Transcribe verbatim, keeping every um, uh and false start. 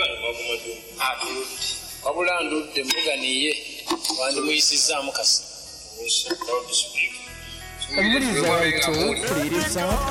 wabula ndudde mbuganiye wandimuyisizaamu kasi Omuliza wetu kuliriza